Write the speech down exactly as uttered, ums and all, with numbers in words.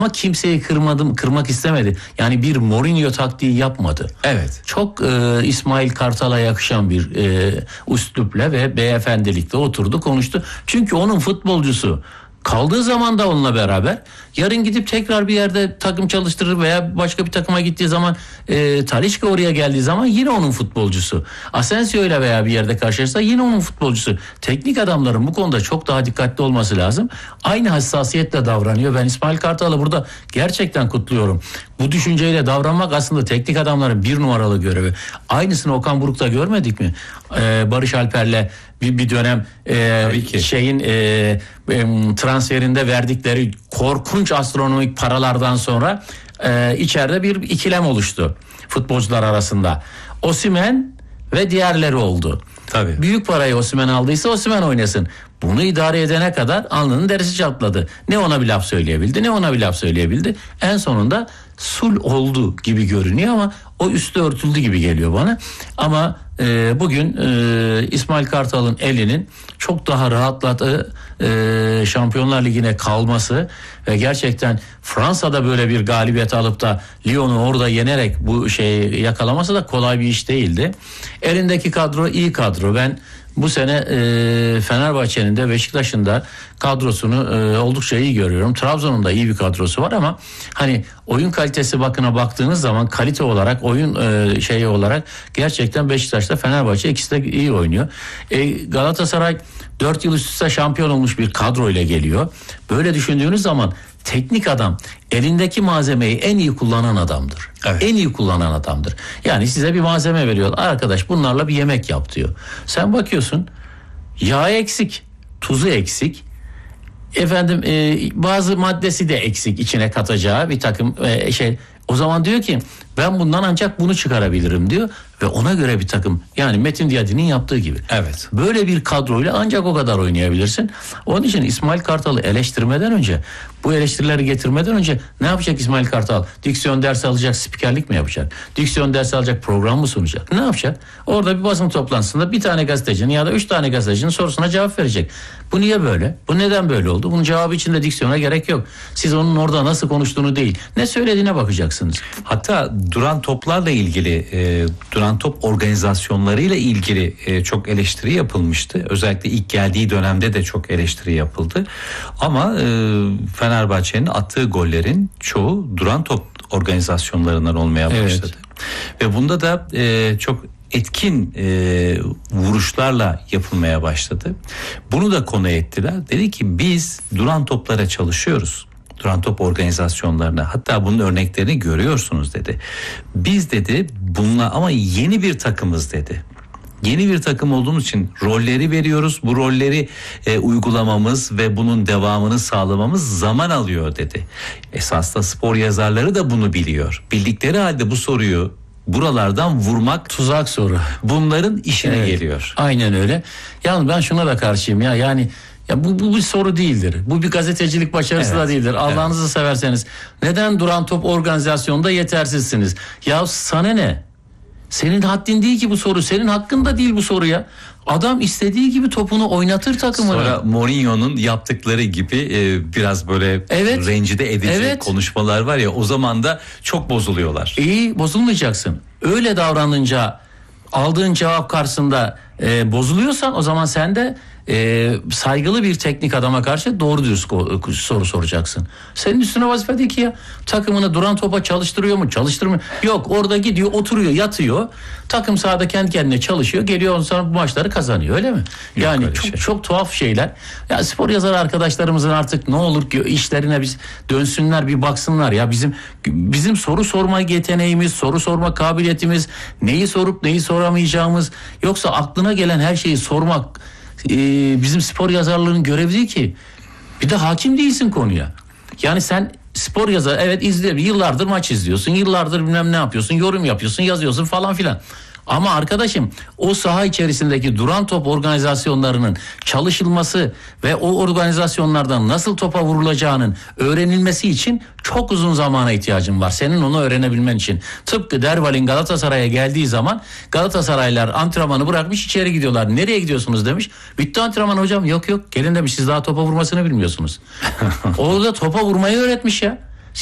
Ama kimseyi kırmadım, kırmak istemedi. Yani bir Mourinho taktiği yapmadı. Evet. Çok e, İsmail Kartal'a yakışan bir e, üslupla ve beyefendilikle oturdu, konuştu. Çünkü onun futbolcusu kaldığı zaman da onunla beraber, yarın gidip tekrar bir yerde takım çalıştırır veya başka bir takıma gittiği zaman e, Talisca oraya geldiği zaman yine onun futbolcusu. Asensio ile veya bir yerde karşılaşsa yine onun futbolcusu. Teknik adamların bu konuda çok daha dikkatli olması lazım. Aynı hassasiyetle davranıyor. Ben İsmail Kartal'ı burada gerçekten kutluyorum. Bu düşünceyle davranmak aslında teknik adamların bir numaralı görevi. Aynısını Okan Buruk'ta görmedik mi? Ee, Barış Alper'le bir, bir dönem e, şeyin e, e, transferinde verdikleri korkunç astronomik paralardan sonra e, içeride bir ikilem oluştu futbolcular arasında. Osimhen ve diğerleri oldu. Tabii. Büyük parayı Osimhen aldıysa Osimhen oynasın. Bunu idare edene kadar alnının derisi çatladı. Ne ona bir laf söyleyebildi, ne ona bir laf söyleyebildi. En sonunda sul oldu gibi görünüyor ama o üstü örtüldü gibi geliyor bana. Ama e, bugün e, İsmail Kartal'ın elinin çok daha rahatladığı e, Şampiyonlar Ligi'ne kalması ve gerçekten Fransa'da böyle bir galibiyet alıp da Lyon'u orada yenerek bu şeyi yakalaması da kolay bir iş değildi. Elindeki kadro iyi kadro. Ben bu sene e, Fenerbahçe'nin de Beşiktaş'ın da kadrosunu e, oldukça iyi görüyorum. Trabzon'un da iyi bir kadrosu var ama hani oyun kalitesi bakına baktığınız zaman kalite olarak, oyun e, şeyi olarak gerçekten Beşiktaş'ta Fenerbahçe ikisi de iyi oynuyor. E, Galatasaray dört yıl üst üste şampiyon olmuş bir kadro ile geliyor. Böyle düşündüğünüz zaman teknik adam elindeki malzemeyi en iyi kullanan adamdır. Evet. En iyi kullanan adamdır. Yani size bir malzeme veriyor. Arkadaş bunlarla bir yemek yap diyor. Sen bakıyorsun yağ eksik, tuzu eksik. Efendim e, bazı maddesi de eksik içine katacağı bir takım e, şey. O zaman diyor ki ben bundan ancak bunu çıkarabilirim diyor ve ona göre bir takım, yani Metin Diyadi'nin yaptığı gibi. Evet. Böyle bir kadroyla ancak o kadar oynayabilirsin. Onun için İsmail Kartal'ı eleştirmeden önce, bu eleştirileri getirmeden önce ne yapacak İsmail Kartal? Diksiyon dersi alacak, spikerlik mi yapacak? Diksiyon dersi alacak, program mı sunacak? Ne yapacak? Orada bir basın toplantısında bir tane gazetecinin ya da üç tane gazetecinin sorusuna cevap verecek. Bu niye böyle? Bu neden böyle oldu? Bunun cevabı için de diksiyona gerek yok. Siz onun orada nasıl konuştuğunu değil, ne söylediğine bakacaksınız. Hatta duran toplarla ilgili, e, duran top organizasyonlarıyla ilgili e, çok eleştiri yapılmıştı. Özellikle ilk geldiği dönemde de çok eleştiri yapıldı. Ama e, Fenerbahçe'nin attığı gollerin çoğu duran top organizasyonlarından olmaya başladı. Evet. Ve bunda da e, çok etkin e, vuruşlarla yapılmaya başladı. Bunu da konu ettiler. Dedi ki biz duran toplara çalışıyoruz. Duran top organizasyonlarına, hatta bunun örneklerini görüyorsunuz dedi. Biz dedi bununla ama yeni bir takımız dedi. Yeni bir takım olduğumuz için rolleri veriyoruz. Bu rolleri e, uygulamamız ve bunun devamını sağlamamız zaman alıyor dedi. Esasında spor yazarları da bunu biliyor. Bildikleri halde bu soruyu buralardan vurmak tuzak soru. Bunların işine evet, geliyor. Aynen öyle. Yalnız ben şuna da karşıyım ya, yani ya bu, bu bir soru değildir. Bu bir gazetecilik başarısı evet, da değildir. Allah'ınızı evet. severseniz neden duran top organizasyonda yetersizsiniz? Ya sana ne? Senin haddin değil ki bu soru. Senin hakkın da değil bu soru ya. Adam istediği gibi topunu oynatır takımını. Sonra Mourinho'nun yaptıkları gibi e, biraz böyle evet, rencide edici evet. konuşmalar var ya, o zaman da çok bozuluyorlar. İyi, bozulmayacaksın. Öyle davranınca aldığın cevap karşısında e, bozuluyorsan o zaman sen de e, saygılı bir teknik adama karşı doğru dürüst soru soracaksın. Senin üstüne vazife değil ki ya. Takımını duran topa çalıştırıyor mu? Çalıştırmıyor. Yok, orada gidiyor, oturuyor, yatıyor. Takım sahada kendi kendine çalışıyor. Geliyor ondan sonra bu maçları kazanıyor, öyle mi? Yok, yani çok şey. çok tuhaf şeyler. Ya spor yazarı arkadaşlarımızın artık ne olur ki işlerine biz dönsünler, bir baksınlar ya. Bizim bizim soru sorma yeteneğimiz, soru sorma kabiliyetimiz, neyi sorup neyi soramayacağımız, yoksa aklına gelen her şeyi sormak e, bizim spor yazarlarının görevi değil ki. Bir de hakim değilsin konuya. Yani sen spor yazar, evet izliyor, yıllardır maç izliyorsun, yıllardır bilmem ne yapıyorsun, yorum yapıyorsun, yazıyorsun falan filan. Ama arkadaşım, o saha içerisindeki duran top organizasyonlarının çalışılması ve o organizasyonlardan nasıl topa vurulacağının öğrenilmesi için çok uzun zamana ihtiyacın var. Senin onu öğrenebilmen için. Tıpkı Derval'in Galatasaray'a geldiği zaman Galatasaraylılar antrenmanı bırakmış içeri gidiyorlar. Nereye gidiyorsunuz demiş. Bitti antrenman hocam. Yok yok, gelin demiş, siz daha topa vurmasını bilmiyorsunuz. Orada topa vurmayı öğretmiş ya.